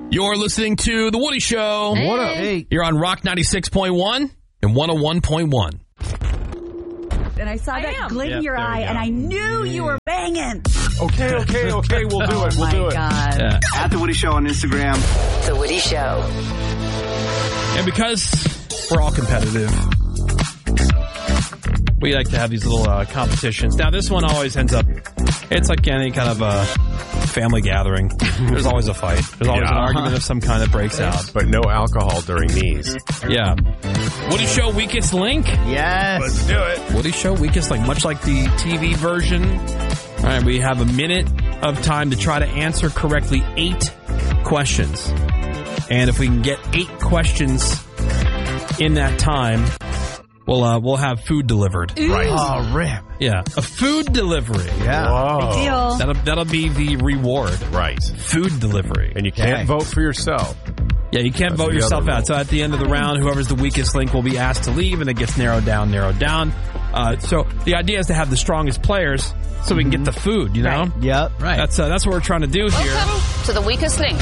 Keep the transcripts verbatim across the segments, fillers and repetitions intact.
You're listening to The Woody Show. Hey. What up? Hey. You're on Rock ninety-six point one and one oh one point one. And I saw I that am. glint in Yep, your there we eye, go. and I knew you were banging. Okay, okay, okay. We'll do it. We'll oh do my it. God. Yeah. At The Woody Show on Instagram. The Woody Show. And because we're all competitive, we like to have these little uh, competitions. Now, this one always ends up, it's like any kind of a family gathering. There's always a fight. There's always Yeah. an argument of some kind that breaks out. But no alcohol during these. Yeah. Woody Show Weakest Link. Yes. Let's do it. Woody Show Weakest Link, much like the T V version. All right, we have a minute of time to try to answer correctly eight questions. And if we can get eight questions in that time, we'll uh, we'll have food delivered. Right. Oh, rip. Yeah, a food delivery. Yeah. Whoa. Big deal. That'll that'll be the reward. Right. Food delivery. And you can't Okay. vote for yourself. Yeah, you can't That's vote the yourself other out. rule. So at the end of the round, whoever's the weakest link will be asked to leave, and it gets narrowed down, narrowed down. Uh, so the idea is to have the strongest players so we can get the food, you know? Right. Yep. Right. That's uh, that's what we're trying to do here. Welcome to the weakest link.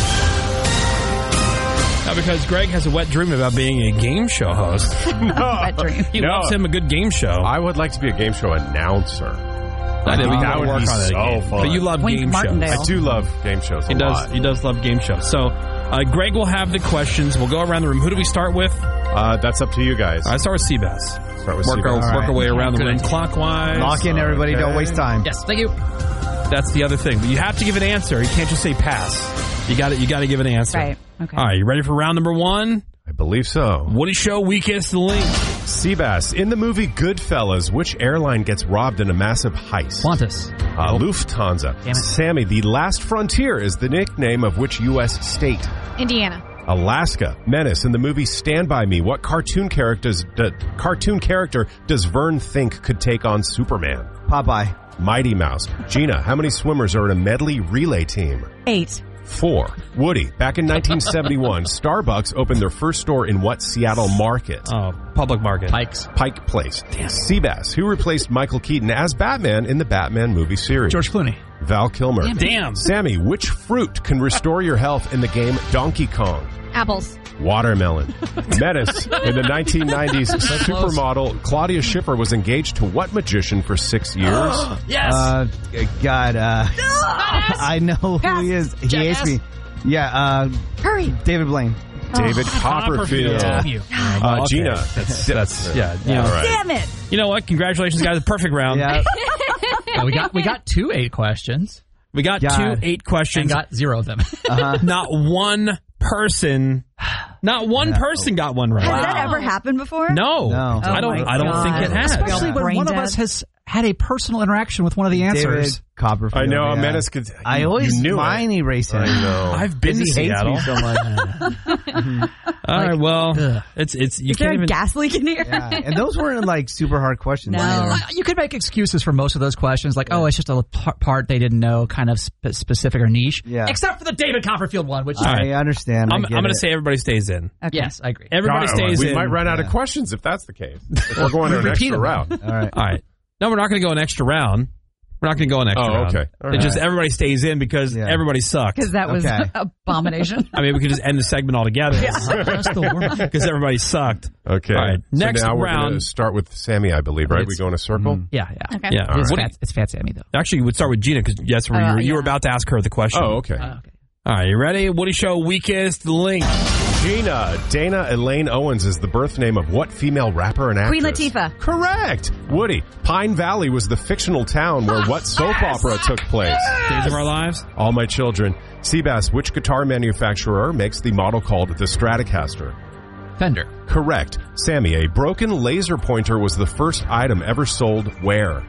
Now, because Greg has a wet dream about being a game show host. That dream. He No. loves him a good game show. I would like to be a game show announcer. I think we that gotta would work be on it so again. fun. But you love Wink game Martindale. shows. I do love game shows a He does. lot. He does love game shows. So, uh, Greg will have the questions. We'll go around the room. Who do we start with? Uh, that's up to you guys. I start with Seabass. Start with Work our, Seabass. work All right. our way around the Good room idea. clockwise. Lock in, everybody. Okay. Don't waste time. Yes, thank you. That's the other thing. But you have to give an answer. You can't just say pass. You got to You got to give an answer. Right. Okay. All right. You ready for round number one? I believe so. Woody Show Weakest Link. Seabass, in the movie Goodfellas, which airline gets robbed in a massive heist? Qantas. Uh, Lufthansa. Damn it. Sammy, the last frontier is the nickname of which U S state? Indiana. Alaska. Menace, in the movie Stand By Me, what cartoon characters d- cartoon character does Vern think could take on Superman? Popeye. Mighty Mouse. Gina, how many swimmers are in a medley relay team? Eight. Four. Woody, back in nineteen seventy-one, Starbucks opened their first store in what Seattle market? Oh, public market. Pikes. Pike Place. Seabass, who replaced Michael Keaton as Batman in the Batman movie series? George Clooney. Val Kilmer. Damn. Sammy, which fruit can restore your health in the game Donkey Kong? Apples. Watermelon. Menace. In the nineteen nineties, supermodel Claudia Schiffer was engaged to what magician for six years? Yes. Uh, God, uh, I know who he is. He Jackass. hates me. Yeah, uh, Hurry. David Blaine. David Copperfield. Damn you. Uh, Okay. Gina. That's, that's yeah. You know, All right. Damn it. you know what? Congratulations, guys. Perfect round. Yeah. Uh, we got we got two eight questions We got God. two eight and questions. got zero of them. Uh-huh. Not one person, not one person got one right. Has that ever happened before? No, No. I don't. Oh my I don't think it God. has. Especially when when one of us has had a personal interaction with one of the David answers. Copperfield. I know. yeah. Menace could. I you- always you knew mind it. erasing. I know. I've been to Because he hates Seattle. me so much. All right. Well, ugh. it's it's you Is there can't a even. gas leak in here? Yeah. And those weren't like super hard questions. No. either. Uh, You could make excuses for most of those questions, like, oh, it's just a par- part they didn't know, kind of spe- specific or niche. Yeah. Except for the David Copperfield one, which is... All right. I understand. I I'm, get I'm going it. to say everybody stays in. Okay. Yes, I agree. Everybody God, stays we in. might run out of Yeah. questions if that's the case. If we're going to an Repeat extra them. round. All right. All right. No, we're not going to go an extra round. We're not going to go an extra Oh, round. okay. All It right. just everybody stays in because Yeah. everybody sucked. Because that was Okay. abomination. I mean, we could just end the segment altogether Just the warm-up. because everybody sucked. Okay. All right. So Next now we're round. going to start with Sammy, I believe, right? It's- We go in a circle? Yeah, yeah. Okay. Yeah. It's, What do fat, it's Fat Sammy, though. you- actually, we'd start with Gina because yes, we Uh, were, you were yeah. about to ask her the question. Oh, okay. Oh, okay. All right, you ready? Woody Show Weakest Link. Gina, Dana Elaine Owens is the birth name of what female rapper and actress? Queen Latifah. Correct. Woody, Pine Valley was the fictional town where what soap opera took place? Days of Our Lives. All My Children. Seabass, which guitar manufacturer makes the model called the Stratocaster? Fender. Correct. Sammy, a broken laser pointer was the first item ever sold where?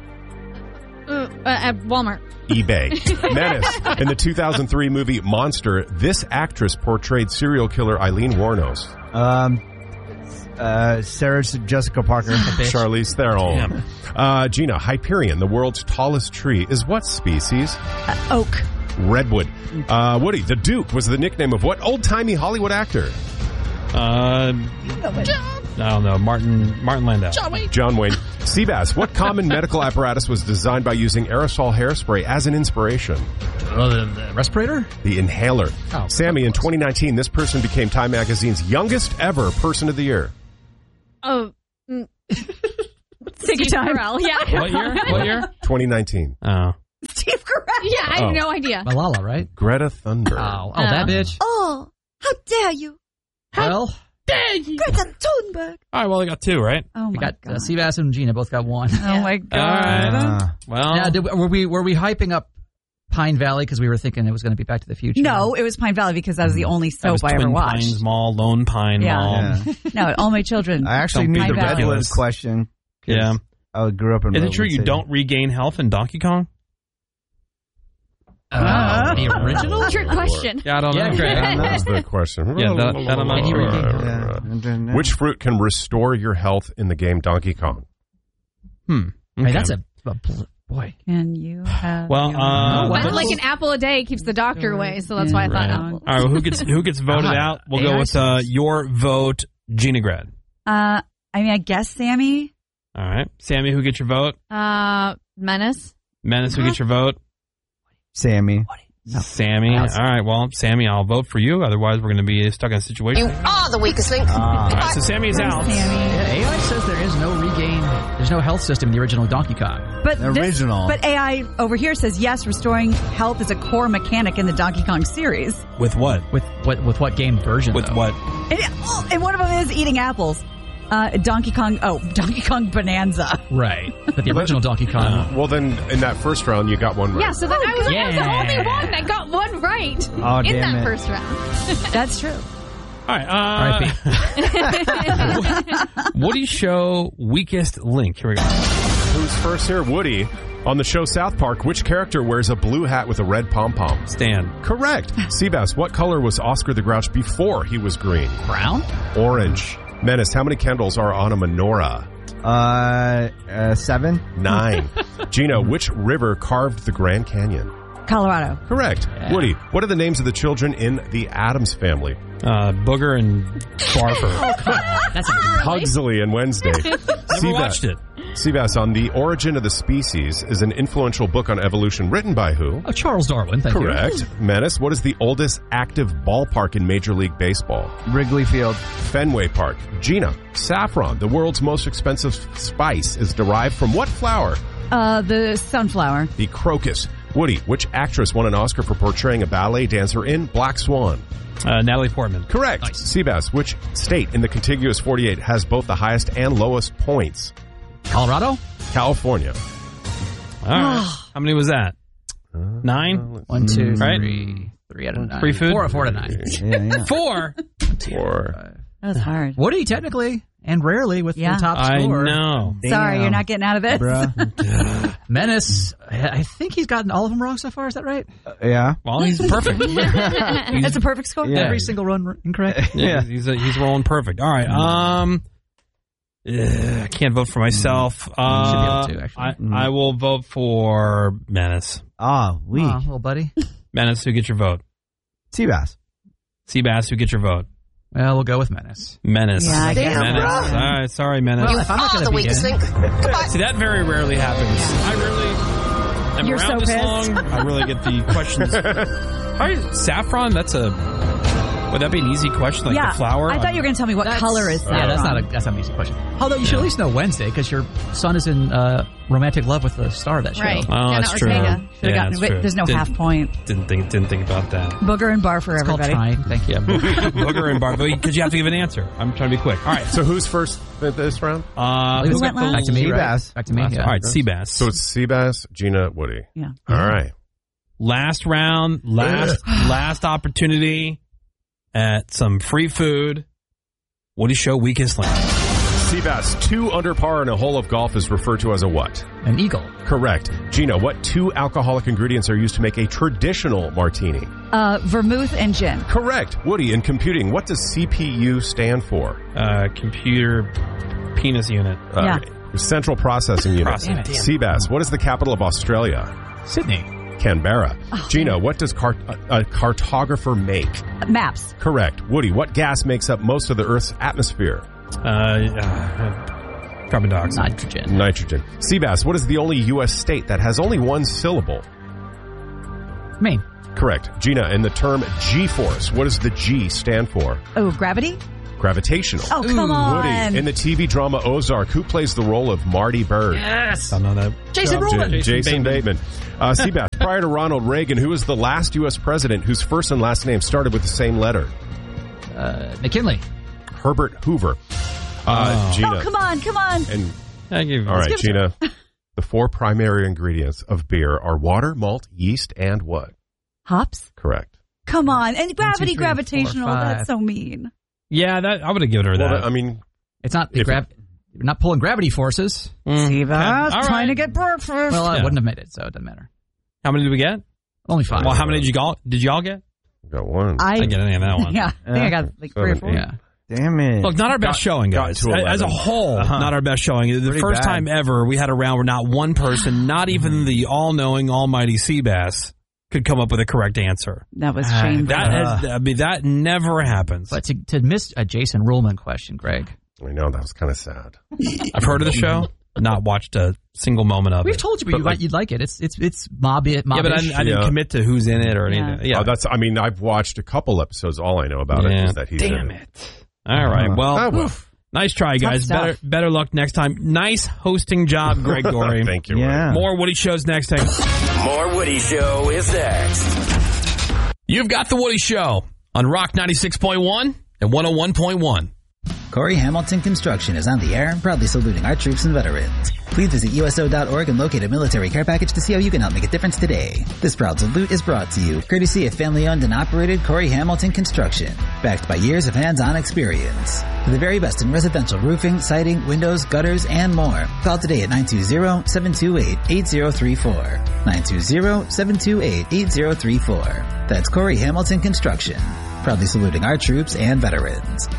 Uh, at Walmart. eBay. Menace. In the two thousand three movie Monster, this actress portrayed serial killer Eileen Wuornos. Um, uh, Sarah Jessica Parker. Charlize Theron. Uh, Gina, Hyperion, the world's tallest tree, is what species? Uh, oak. Redwood. Uh, Woody, the Duke was the nickname of what old-timey Hollywood actor? Uh, I don't know. Martin Martin Landau. John Wayne. Seabass, what common medical apparatus was designed by using aerosol hairspray as an inspiration? Oh, the, the respirator? The inhaler. Oh, Sammy, in twenty nineteen, this person became Time Magazine's youngest ever person of the year. Oh. Mm. Take your time. Carell. Yeah. What year? What year? twenty nineteen. Oh. Steve Carell. Yeah, I Oh. have no idea. Malala, right? Greta Thunberg. Oh, oh, that bitch. Oh, how dare you. Well, Greta Thunberg. All right, well, I got two, right? Oh, my we got God. uh, Seabass and Gina both got one. Oh, my God. All right. Uh, Well, Now, did, were we were we hyping up Pine Valley because we were thinking it was going to be Back to the Future? No, it was Pine Valley because that was the only that was soap I ever Twin watched. Pines Mall, Lone Pine Yeah. Mall. yeah. No, all my children. I actually Don't knew be the ridiculous. Redwoods question. 'cause Yeah. I grew up in Is it Redwood true you City. don't regain health in Donkey Kong? Uh, the original? Trick question. Yeah, I don't Yeah, know. great. I don't know. That's the question. Yeah, that- that I'm not Can you sure. regain- Yeah. Which fruit can restore your health in the game Donkey Kong? Hmm. I mean, Okay. that's a, a bl- boy. Can you have Well, your- uh, Oh, Well, wow. like an apple a day keeps the doctor away, so that's why I thought Right. apple. All right, well, who gets who gets voted Uh-huh. out? We'll go A I with uh, your vote, Gina Grad. Uh, I mean, I guess Sammy. All right, Sammy, who gets your vote? Uh, Menace. Menace, who gets your vote? Sammy. Sammy. All right, well, Sammy, I'll vote for you. Otherwise, we're going to be stuck in a situation. You are the weakest link. All right, so Sammy's out. Sammy. Yeah, A I says there is no regain. There's no health system in the original Donkey Kong. But The this- original. but A I over here says yes, restoring health is a core mechanic in the Donkey Kong series. With what? With what? With what game version? With though? what? And, oh, and one of them is eating apples. Uh, Donkey Kong. Oh, Donkey Kong Bonanza. Right. But the original Donkey Kong. Well, then in that first round, you got one right. Yeah, so then I was, I was the Yeah. only one that got one right Oh, in damn that it. first round. That's true. All right. Uh, Woody Show weakest link. Here we go. Who's first here? Woody. On the show South Park, which character wears a blue hat with a red pom-pom? Stan. Correct. Seabass, what color was Oscar the Grouch before he was green? Brown? Orange. Menace, how many candles are on a menorah? Uh, uh, seven. Nine. Gina, which river carved the Grand Canyon? Colorado. Correct. Yeah. Woody, what are the names of the children in the Addams Family? Uh, Booger and Barfer. That's a Pugsley and Wednesday. Never watched it. Seabass, on The Origin of the Species is an influential book on evolution written by who? Oh, Charles Darwin. Thank Correct. Menace, what is the oldest active ballpark in Major League Baseball? Wrigley Field. Fenway Park. Gina, saffron, the world's most expensive spice, is derived from what flower? Uh, the sunflower. The crocus. Woody, which actress won an Oscar for portraying a ballet dancer in Black Swan? Uh, Natalie Portman. Correct. Nice. Seabass, which state in the contiguous forty-eight has both the highest and lowest points? you. Colorado? California. All right. How many was that? Nine? One, two, Right. three. Three out of nine. Free food? Four, four out of nine. Yeah, yeah. Four? Four. That was hard. Woody, technically, and rarely with Yeah. the top I score. know. Sorry, Damn. you're not getting out of this. Bruh. Menace, I I think he's gotten all of them wrong so far. Is that right? Yeah. Well, he's perfect. That's a perfect score. Yeah. Every single run r- incorrect. Yeah, he's a, he's rolling perfect. All right. Um, ugh, I can't vote for myself. Uh, Should be able to, actually. I, Mhm. I will vote for Menace. Ah, we. Aw, little buddy. Menace, who gets your vote? Seabass. Seabass, who gets your vote? Well, we'll go with Menace. Menace. Yeah, I guess. Menace. All right, sorry, Menace. Well, if I'm not going to be in, See, that very rarely happens. I really am You're around so this pissed. long. I really get the questions. All right, saffron. That's a. Would that be an easy question? Like yeah. the flower? I thought you were going to tell me what That's- color is that. Yeah, that's not a that's not an easy question. Although you should at least know Wednesday because your son is in uh, romantic love with the star of that show. Right. Oh, Jenna that's true. Ortega. Should've Yeah, gotten- that's wait, true. there's no Didn't- half point. Didn't think. Didn't think about that. Booger and bar for It's called everybody. trying. Thank you. Yeah, Booger, Booger and Barber. Because you have to give an answer. I'm trying to be quick. All right. So who's first at this round? Uh, Who who went got the- last? Back to me, right? Seabass. Back to me. Yeah. All right, Seabass. So it's Seabass, Gina, Woody. Yeah. All right. Last round, last last opportunity at some free food. Woody Show weakest link. Seabass, two under par in a hole of golf is referred to as a what? An eagle. Correct. Gina, what two alcoholic ingredients are used to make a traditional martini? Uh, vermouth and gin. Correct. Woody, in computing, what does C P U stand for? Uh, computer penis unit. Uh, Yeah. Central Processing Unit. Processing. Damn. Seabass, what is the capital of Australia? Sydney. Canberra. Oh, Gina, what does cart- a, a cartographer make? Maps. Correct. Woody, what gas makes up most of the Earth's atmosphere? Uh, uh, Carbon dioxide. Nitrogen. Nitrogen. Seabass, what is the only U S state that has only one syllable? Maine. Correct. Gina, in the term G-force, what does the G stand for? Oh, gravity? Gravitational. Oh, come on. Woody, in the T V drama Ozark, who plays the role of Marty Bird? Yes. I know that. Jason Roman. J- Jason Bateman. Uh, Seabass, prior to Ronald Reagan, who was the last U S president whose first and last name started with the same letter? Uh, McKinley. Herbert Hoover. Uh, Oh. Gina. Oh, come on, come on. And, I give you all right, give it Gina. The four primary ingredients of beer are water, malt, yeast, and what? Hops? Correct. Come on. And two, gravity, three, gravitational. four, five. That's so mean. Yeah, that I would have given her Well, that. I mean, It's not the If- grav. You're not pulling gravity forces. Mm. See that? All Trying right. to get breakfast. Well, I Yeah. wouldn't have made it, so it doesn't matter. How many did we get? Only five. Well, how many did you all did y'all get? got one. I, I didn't get any of that one. Yeah, I think I got like three or Seven, four. eight. Yeah. Damn it. Look, not our best showing, got guys. to As a eleven. whole, Uh-huh. not our best showing. The Pretty first bad. time ever we had a round where not one person, not even the all-knowing, almighty Seabass, could come up with a correct answer. That was Ah, shameful. That has, I mean, that never happens. But to, to miss a Jason Ruhlman question, Greg. I know, that was kind of sad. I've heard of the show, not watched a single moment of We've it. told you, but, But you like- like, you'd like it. It's it's it's mob it. yeah, but I, I didn't Yeah. commit to who's in it or Yeah. anything. Yeah, Oh, that's, I mean, I've watched a couple episodes. All I know about Yeah. it is that he's Damn in it. All right. Well, Oh, well. nice try, guys. stuff. Better better luck next time. Nice hosting job, Greg Gorey. Thank you. Yeah. Ray. More Woody shows next time. More Woody Show is next. You've got the Woody Show on Rock ninety-six point one and one oh one point one. Corey Hamilton Construction is on the air, proudly saluting our troops and veterans. Please visit U S O dot org and locate a military care package to see how you can help make a difference today. This proud salute is brought to you courtesy of family-owned and operated Corey Hamilton Construction, backed by years of hands-on experience. For the very best in residential roofing, siding, windows, gutters, and more, call today at nine two zero, seven two eight, eight zero three four. nine two zero, seven two eight, eight zero three four. That's Corey Hamilton Construction, proudly saluting our troops and veterans.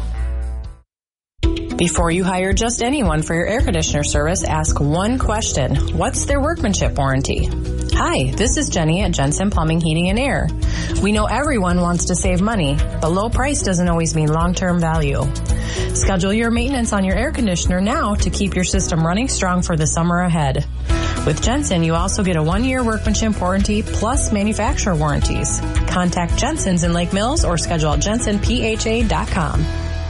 Before you hire just anyone for your air conditioner service, ask one question. What's their workmanship warranty? Hi, this is Jenny at Jensen Plumbing, Heating and Air. We know everyone wants to save money, but low price doesn't always mean long-term value. Schedule your maintenance on your air conditioner now to keep your system running strong for the summer ahead. With Jensen, you also get a one-year workmanship warranty plus manufacturer warranties. Contact Jensen's in Lake Mills or schedule at jensen p h a dot com.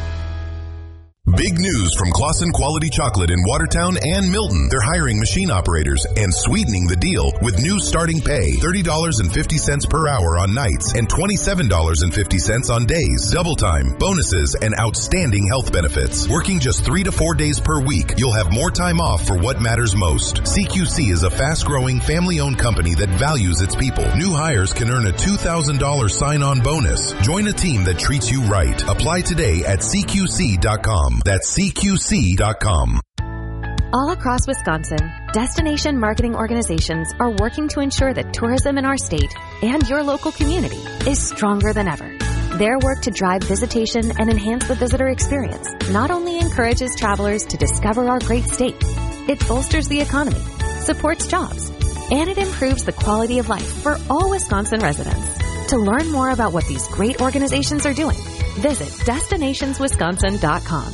Big news from Claussen Quality Chocolate in Watertown and Milton. They're hiring machine operators and sweetening the deal with new starting pay, thirty dollars and fifty cents per hour on nights and twenty-seven dollars and fifty cents on days. Double time, bonuses, and outstanding health benefits. Working just three to four days per week, you'll have more time off for what matters most. C Q C is a fast-growing, family-owned company that values its people. New hires can earn a two thousand dollars sign-on bonus. Join a team that treats you right. Apply today at C Q C dot com. That's C Q C dot com. All across Wisconsin, destination marketing organizations are working to ensure that tourism in our state and your local community is stronger than ever. Their work to drive visitation and enhance the visitor experience not only encourages travelers to discover our great state, it bolsters the economy, supports jobs, and it improves the quality of life for all Wisconsin residents. To learn more about what these great organizations are doing, visit destinations wisconsin dot com.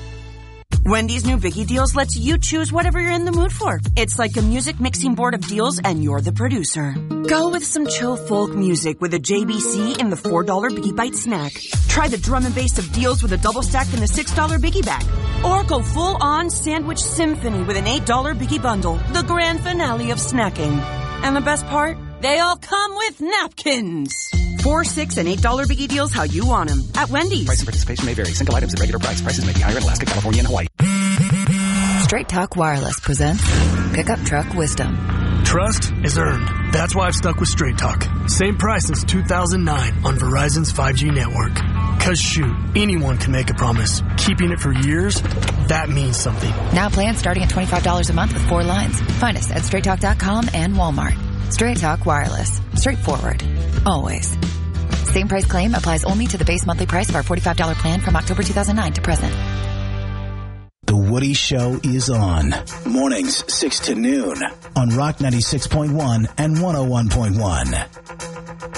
Wendy's new Biggie Deals lets you choose whatever you're in the mood for. It's like a music mixing board of deals and you're the producer. Go with some chill folk music with a J B C in the four dollar Biggie Bite snack. Try the drum and bass of deals with a double stack in the six dollar Biggie bag. Or go full on sandwich symphony with an eight dollar Biggie bundle. The grand finale of snacking. And the best part? They all come with napkins. Four, six, and eight dollar Biggie Deals how you want them at Wendy's. Price and participation may vary. Single items at regular price. Prices may be higher in Alaska, California, and Hawaii. Straight Talk Wireless presents Pickup Truck Wisdom. Trust is earned. That's why I've stuck with Straight Talk. Same price since two thousand nine on Verizon's five G network. Cause shoot, anyone can make a promise. Keeping it for years, that means something. Now plans starting at twenty-five dollars a month with four lines. Find us at straight talk dot com and Walmart. Straight Talk Wireless. Straightforward. Always. Same price claim applies only to the base monthly price of our forty-five dollars plan from October two thousand nine to present. The Woody Show is on. Mornings, six to noon on Rock ninety-six point one and one oh one point one.